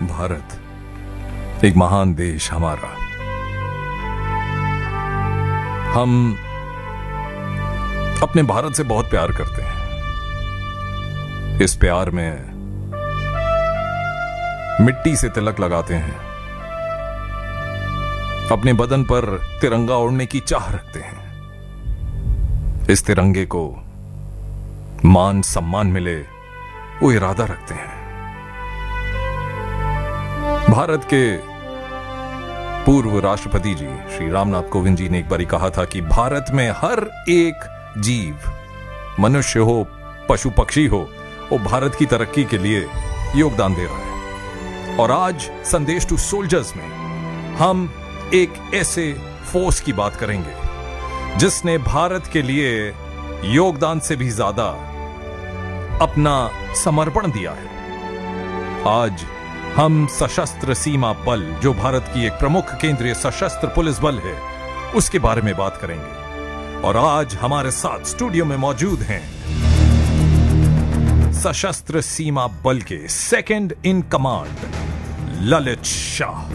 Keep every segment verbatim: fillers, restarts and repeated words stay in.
भारत एक महान देश हमारा। हम अपने भारत से बहुत प्यार करते हैं। इस प्यार में मिट्टी से तिलक लगाते हैं, अपने बदन पर तिरंगा ओढ़ने की चाह रखते हैं। इस तिरंगे को मान सम्मान मिले वो इरादा रखते हैं। भारत के पूर्व राष्ट्रपति जी श्री रामनाथ कोविंद जी ने एक बार कहा था कि भारत में हर एक जीव, मनुष्य हो पशु पक्षी हो, वो भारत की तरक्की के लिए योगदान दे रहा है। और आज संदेश टू सोल्जर्स में हम एक ऐसे फोर्स की बात करेंगे जिसने भारत के लिए योगदान से भी ज्यादा अपना समर्पण दिया है। आज हम सशस्त्र सीमा बल, जो भारत की एक प्रमुख केंद्रीय सशस्त्र पुलिस बल है, उसके बारे में बात करेंगे। और आज हमारे साथ स्टूडियो में मौजूद हैं सशस्त्र सीमा बल के second in command Lalit Shah.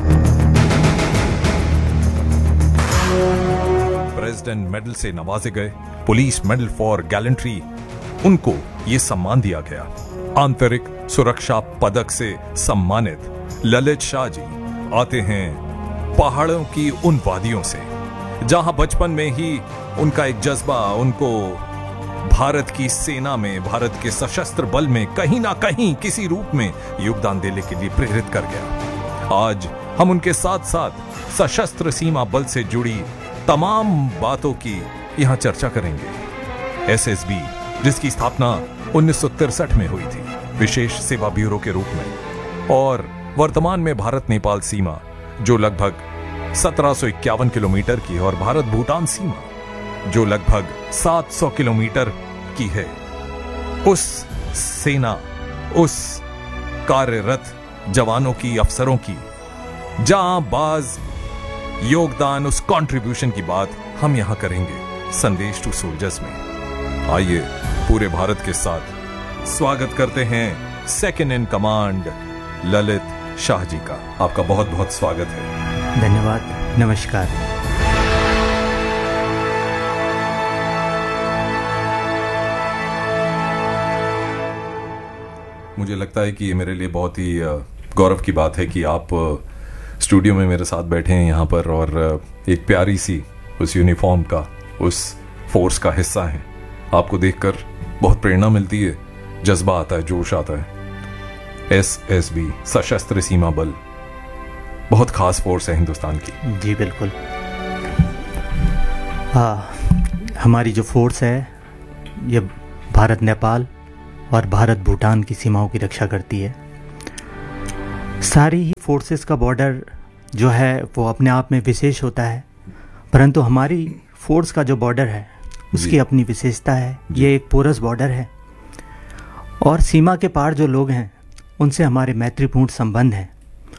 President medal से नवाजे गए, पुलिस मेडल फॉर गैलेंट्री उनको यह सम्मान दिया गया। आंतरिक सुरक्षा पदक से सम्मानित ललित शाह जी आते हैं पहाड़ों की उन वादियों से जहां बचपन में ही उनका एक जज्बा उनको भारत की सेना में, भारत के सशस्त्र बल में कहीं ना कहीं किसी रूप में योगदान देने के लिए प्रेरित कर गया। आज हम उनके साथ साथ सशस्त्र सीमा बल से जुड़ी तमाम बातों की यहां चर्चा करेंगे। एस एस बी, जिसकी स्थापना उन्नीस सौ तिरसठ में हुई थी, विशेष सेवा ब्यूरो के रूप में, और वर्तमान में भारत नेपाल सीमा जो लगभग सत्रह सौ इक्यावन किलोमीटर की, और भारत भूटान सीमा जो लगभग सात सौ किलोमीटर की है, उस सेना, उस कार्यरत जवानों की, अफसरों की जांबाज योगदान, उस कंट्रीब्यूशन की बात हम यहां करेंगे संदेश टू सोल्जर्स में। आइए पूरे भारत के साथ स्वागत करते हैं second in command Lalit Shah ji का। आपका बहुत बहुत स्वागत है। धन्यवाद, नमस्कार। मुझे लगता है कि ये मेरे लिए बहुत ही गौरव की बात है कि आप स्टूडियो में मेरे साथ बैठे हैं यहाँ पर, और एक प्यारी सी उस यूनिफॉर्म का, उस फोर्स का हिस्सा हैं। आपको देखकर बहुत प्रेरणा मिलती है, जज्बा आता है, जोश आता है। एस एस बी, सशस्त्र सीमा बल, बहुत खास फोर्स है हिंदुस्तान की। जी बिल्कुल। हाँ, हमारी जो फोर्स है ये भारत नेपाल और भारत भूटान की सीमाओं की रक्षा करती है। सारी ही फोर्सेस का बॉर्डर जो है वो अपने आप में विशेष होता है, परंतु हमारी फोर्स का जो बॉर्डर है उसकी अपनी विशेषता है। ये एक पोरस बॉर्डर है और सीमा के पार जो लोग हैं उनसे हमारे मैत्रीपूर्ण संबंध हैं।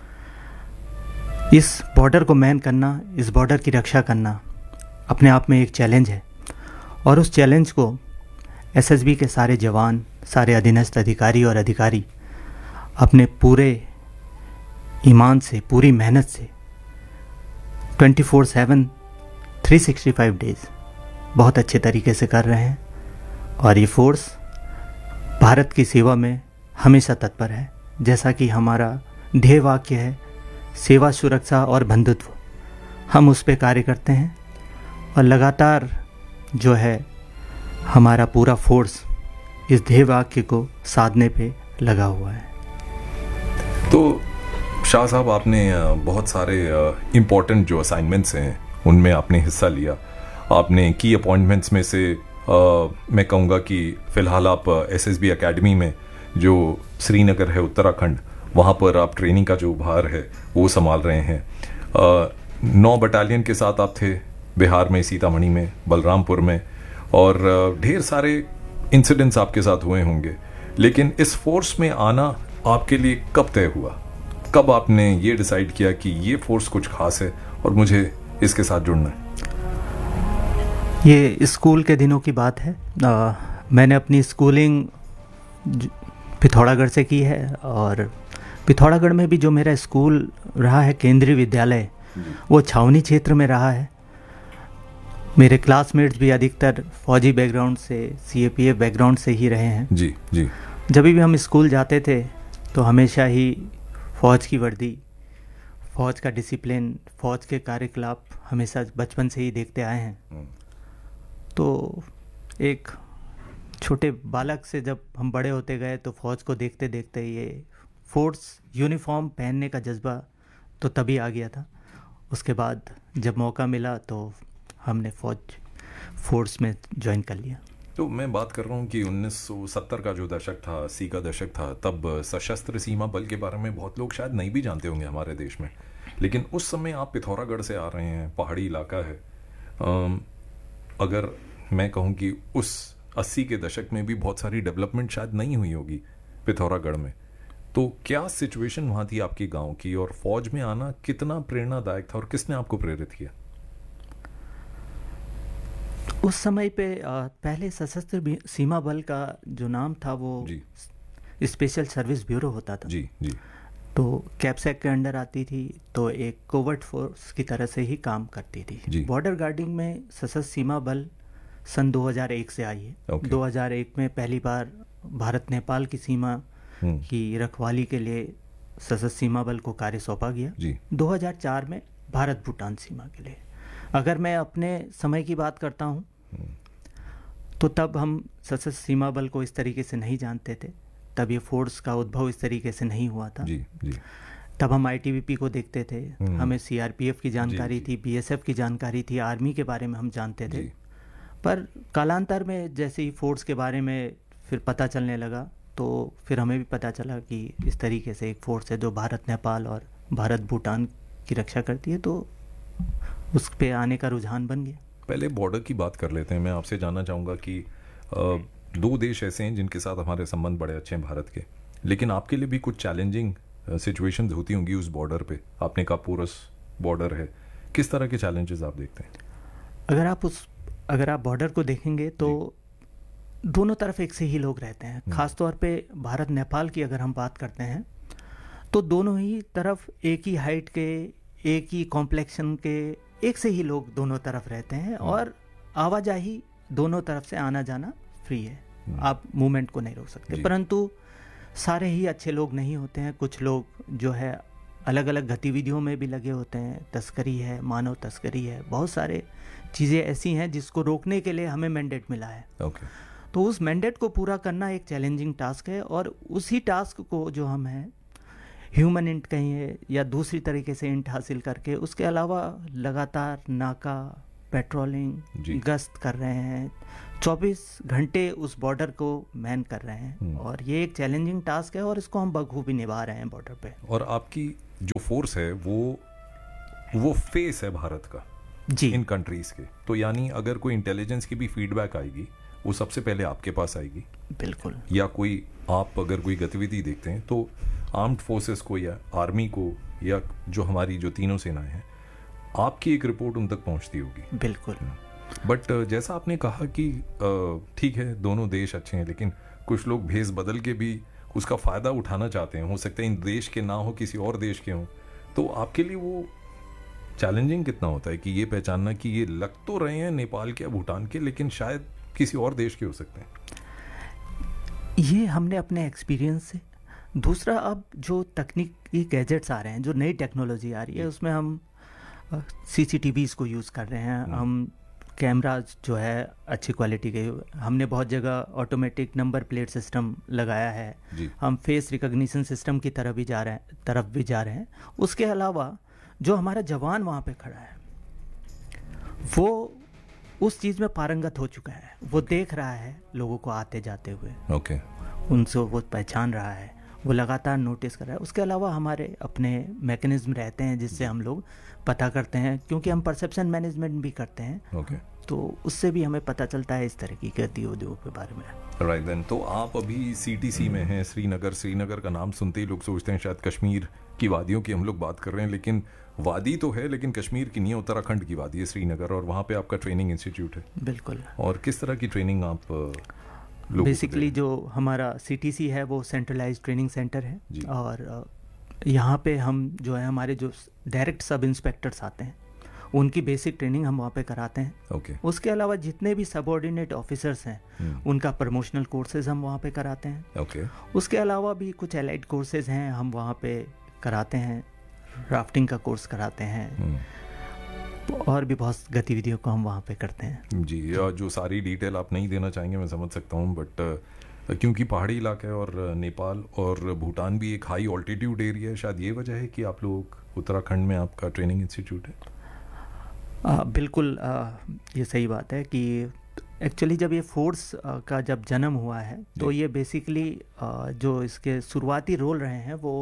इस बॉर्डर को मैन करना, इस बॉर्डर की रक्षा करना अपने आप में एक चैलेंज है, और उस चैलेंज को एस एस बी के सारे जवान, सारे अधीनस्थ अधिकारी और अधिकारी अपने पूरे ईमान से, पूरी मेहनत से twenty four seven three sixty five days बहुत अच्छे तरीके से कर रहे हैं। और ये फोर्स भारत की सेवा में हमेशा तत्पर है। जैसा कि हमारा ध्येय वाक्य है, सेवा, सुरक्षा और बंधुत्व, हम उस पे कार्य करते हैं और लगातार जो है हमारा पूरा फोर्स इस ध्येय वाक्य को साधने पे लगा हुआ है। तो शाह साहब, आपने बहुत सारे इम्पोर्टेंट जो असाइनमेंट्स हैं उनमें आपने हिस्सा लिया। आपने की अपॉइंटमेंट्स में से आ, मैं कहूँगा कि फ़िलहाल आप एस एस बी अकेडमी में, जो श्रीनगर है उत्तराखंड, वहाँ पर आप ट्रेनिंग का जो भार है वो संभाल रहे हैं। आ, नौ बटालियन के साथ आप थे बिहार में, सीतामढ़ी में, बलरामपुर में, और ढेर सारे इंसिडेंट्स आपके साथ हुए होंगे। लेकिन इस फोर्स में आना आपके लिए कब तय हुआ? कब आपने ये डिसाइड किया कि ये फोर्स कुछ खास है और मुझे इसके साथ जुड़ना है? ये स्कूल के दिनों की बात है। आ, मैंने अपनी स्कूलिंग पिथौरागढ़ से की है और पिथौरागढ़ में भी जो मेरा स्कूल रहा है, केंद्रीय विद्यालय, वो छावनी क्षेत्र में रहा है। मेरे क्लासमेट्स भी अधिकतर फौजी बैकग्राउंड से, सीएपीएफ बैकग्राउंड से ही रहे हैं। जी जी। जब भी हम स्कूल जाते थे तो हमेशा ही फ़ौज की वर्दी, फ़ौज का डिसिप्लिन, फ़ौज के कार्यकलाप हमेशा बचपन से ही देखते आए हैं। तो एक छोटे बालक से जब हम बड़े होते गए तो फ़ौज को देखते देखते ये फोर्स यूनिफॉर्म पहनने का जज्बा तो तभी आ गया था। उसके बाद जब मौका मिला तो हमने फ़ौज फोर्स में ज्वाइन कर लिया। तो मैं बात कर रहा हूँ कि उन्नीस सौ सत्तर का जो दशक था, अस्सी का दशक था, तब सशस्त्र सीमा बल के बारे में बहुत लोग शायद नहीं भी जानते होंगे हमारे देश में, लेकिन उस समय आप पिथौरागढ़ से आ रहे हैं, पहाड़ी इलाका है। अगर मैं कहूँ कि उस अस्सी के दशक में भी बहुत सारी डेवलपमेंट शायद नहीं हुई होगी पिथौरागढ़ में, तो क्या सिचुएशन वहाँ थी आपके गांव की, और फौज में आना कितना प्रेरणादायक था और किसने आपको प्रेरित किया? उस समय पे पहले सशस्त्र सीमा बल का जो नाम था वो स्पेशल सर्विस ब्यूरो होता था। जी जी। तो कैप्सेक के अंडर आती थी, तो एक कोवर्ट फोर्स की तरह से ही काम करती थी। बॉर्डर गार्डिंग में सशस्त्र सीमा बल सन दो हज़ार एक से आई है। okay. दो हज़ार एक में पहली बार भारत नेपाल की सीमा की रखवाली के लिए सशस्त्र सीमा बल को कार्य सौंपा गया। जी। दो हज़ार चार में भारत भूटान सीमा के लिए। अगर मैं अपने समय की बात करता हूँ तो तब हम सशस्त्र सीमा बल को इस तरीके से नहीं जानते थे, तब ये फोर्स का उद्भव इस तरीके से नहीं हुआ था। जी, जी। तब हम आईटीबीपी को देखते थे, हमें सीआरपीएफ की जानकारी थी, बीएसएफ की जानकारी थी, आर्मी के बारे में हम जानते थे। पर कालांतर में जैसे ही फोर्स के बारे में फिर पता चलने लगा तो फिर हमें भी पता चला कि इस तरीके से एक फोर्स है जो भारत नेपाल और भारत भूटान की रक्षा करती है, तो उस पे आने का रुझान बन गया। पहले बॉर्डर की बात कर लेते हैं। मैं आपसे जानना चाहूँगा कि आ, दो देश ऐसे हैं जिनके साथ हमारे संबंध बड़े अच्छे हैं भारत के, लेकिन आपके लिए भी कुछ चैलेंजिंग सिचुएशंस होती होंगी उस बॉर्डर पे। आपने कहा पोरस बॉर्डर है, किस तरह के चैलेंजेस आप देखते हैं? अगर आप उस अगर आप बॉर्डर को देखेंगे तो दोनों तरफ एक से ही लोग रहते हैं। खास तौर पे भारत नेपाल की अगर हम बात करते हैं तो दोनों ही तरफ एक ही हाइट के, एक ही कॉम्प्लेक्शन के, एक से ही लोग दोनों तरफ रहते हैं और आवाजाही दोनों तरफ से आना जाना फ्री है, आप मूवमेंट को नहीं रोक सकते। परंतु सारे ही अच्छे लोग नहीं होते हैं, कुछ लोग जो है अलग अलग गतिविधियों में भी लगे होते हैं। तस्करी है, मानव तस्करी है, बहुत सारे चीज़ें ऐसी हैं जिसको रोकने के लिए हमें मैंडेट मिला है। okay. तो उस मैंडेट को पूरा करना एक चैलेंजिंग टास्क है और उसी टास्क को जो हम हैं ह्यूमन इंट कहिए या दूसरी तरीके से इंट हासिल करके, उसके अलावा लगातार नाका, पेट्रोलिंग, गश्त कर रहे हैं, चौबीस घंटे उस बॉर्डर को मैन कर रहे हैं और ये एक चैलेंजिंग टास्क है और इसको हम बखूबी निभा रहे हैं बॉर्डर पे। और आपकी जो फोर्स है वो वो फेस है भारत का जी इन कंट्रीज के, तो यानी अगर कोई इंटेलिजेंस की भी फीडबैक आएगी वो सबसे पहले आपके पास आएगी। बिल्कुल। या कोई आप अगर कोई गतिविधि देखते हैं तो आर्म्ड फोर्सेस को या आर्मी को या जो हमारी जो तीनों सेनाएं हैं, आपकी एक रिपोर्ट उन तक पहुंचती होगी। बिल्कुल। बट जैसा आपने कहा कि ठीक है दोनों देश अच्छे हैं, लेकिन कुछ लोग भेस बदल के भी उसका फ़ायदा उठाना चाहते हैं। हो सकता है इन देश के ना हो, किसी और देश के हों, तो आपके लिए वो चैलेंजिंग कितना होता है कि ये पहचानना कि ये लग तो रहे हैं नेपाल के या भूटान के, लेकिन शायद किसी और देश के हो सकते हैं? ये हमने अपने एक्सपीरियंस से। दूसरा, अब जो तकनीकी गैजेट्स आ रहे हैं, जो नई टेक्नोलॉजी आ रही है, उसमें हम सीसीटीवीज़ को यूज़ कर रहे हैं, हम कैमराज जो है अच्छी क्वालिटी के, हमने बहुत जगह ऑटोमेटिक नंबर प्लेट सिस्टम लगाया है, हम फेस रिकॉग्निशन सिस्टम की तरफ भी जा रहे हैं तरफ भी जा रहे हैं उसके अलावा जो हमारा जवान वहाँ पे खड़ा है वो उस चीज़ में पारंगत हो चुका है, वो देख रहा है लोगों को आते जाते हुए, ओके okay. उनसे वो पहचान रहा है, वो लगातार नोटिस कर रहा है। उसके अलावा हमारे अपने मैकेनिज्म रहते हैं जिससे हम लोग पता करते हैं, क्योंकि हम परसेप्शन मैनेजमेंट भी करते हैं, okay. तो उससे भी हमें पता चलता है इस तरह की गतिविधियों के बारे में। राइट देन, तो आप अभी सीटीसी में हैं, श्रीनगर। श्रीनगर का नाम सुनते ही लोग सोचते हैं शायद कश्मीर की वादियों की हम लोग बात कर रहे हैं, लेकिन वादी तो है, लेकिन कश्मीर की नहीं है, उत्तराखंड की वादी है श्रीनगर, और वहाँ पे आपका ट्रेनिंग इंस्टीट्यूट है। बिल्कुल। और किस तरह की ट्रेनिंग आप बेसिकली जो हमारा सीटीसी है वो सेंट्रलाइज्ड ट्रेनिंग सेंटर है और यहाँ पे हम जो है हमारे जो डायरेक्ट सब इंस्पेक्टर्स आते हैं उनकी बेसिक ट्रेनिंग हम वहाँ पे कराते हैं। ओके। उसके अलावा जितने भी सबऑर्डिनेट ऑफिसर्स हैं उनका प्रमोशनल कोर्सेज हम वहाँ पे कराते हैं। ओके। उसके अलावा भी कुछ एलाइड कोर्सेज हैं हम वहाँ पे कराते हैं, राफ्टिंग का कोर्स कराते हैं और भी बहुत गतिविधियों को हम वहाँ पे करते हैं। जी, और जो सारी डिटेल आप नहीं देना चाहेंगे मैं समझ सकता हूँ, बट क्योंकि पहाड़ी इलाका है और नेपाल और भूटान भी एक हाई ऑल्टीट्यूड एरिया है, शायद ये वजह है कि आप लोग उत्तराखंड में आपका ट्रेनिंग इंस्टीट्यूट है। आ, बिल्कुल आ, ये सही बात है कि एक्चुअली जब ये फोर्स का जब जन्म हुआ है तो ये बेसिकली जो इसके शुरुआती रोल रहे हैं वो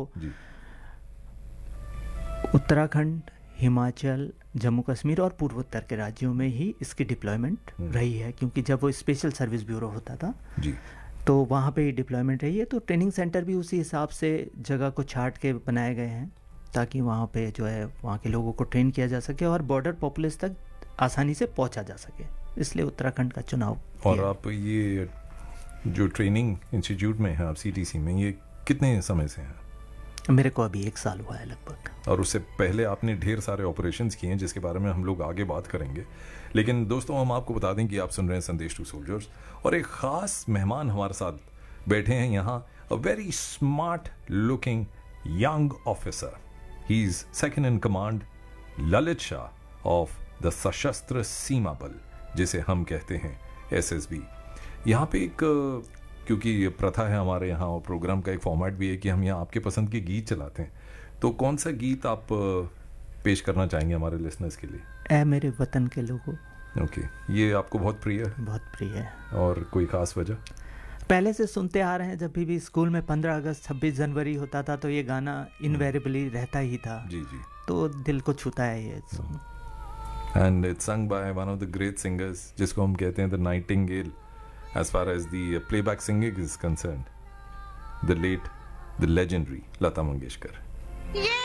उत्तराखंड, हिमाचल, जम्मू कश्मीर और पूर्वोत्तर के राज्यों में ही इसकी डिप्लॉयमेंट रही है, क्योंकि जब वो स्पेशल सर्विस ब्यूरो होता था जी तो वहाँ पे ही डिप्लॉयमेंट रही है। तो ट्रेनिंग सेंटर भी उसी हिसाब से जगह को छांट के बनाए गए हैं ताकि वहाँ पे जो है वहाँ के लोगों को ट्रेन किया जा सके और बॉर्डर पॉपुलेस तक आसानी से पहुँचा जा सके, इसलिए उत्तराखंड का चुनाव। और आप ये जो ट्रेनिंग इंस्टीट्यूट में है आप सीटीसी में, ये कितने समय से हैं? मेरे को अभी एक साल हुआ है लगभग। और उससे पहले आपने ढेर सारे ऑपरेशंस किए हैं जिसके बारे में हम लोग आगे बात करेंगे, लेकिन दोस्तों हम आपको बता दें कि आप सुन रहे हैं संदेश टू सोल्जर्स और एक खास मेहमान हमारे साथ बैठे हैं यहाँ, a very smart looking young officer. He is second in command Lalit Shah of the सशस्त्र सीमा बल, जिसे हम कहते हैं एसएसबी। यहाँ पे एक, क्योंकि ये प्रथा है हमारे यहाँ और प्रोग्राम का एक फॉर्मेट भी है कि हम यहाँ आपके पसंद के गीत चलाते हैं, तो कौन सा गीत आप पेश करना चाहेंगे हमारे लिसनर्स के लिए? ऐ मेरे वतन के लोगों। ओके, ये आपको बहुत प्रिय है? बहुत प्रिय है। और कोई खास वजह? पहले से सुनते आ रहे हैं, जब भी, भी स्कूल में पंद्रह अगस्त छब्बीस जनवरी होता था तो ये गाना इनवेरिएबली रहता ही था। जी जी, तो दिल को छूता है ये song. And it's sung by one of the great singers जिसको हम कहते हैं the Nightingale as far as the uh, playback singing is concerned, the late, the legendary Lata Mangeshkar.